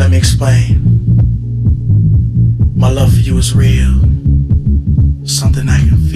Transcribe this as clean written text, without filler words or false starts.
let me explain. My love for you is real, something I can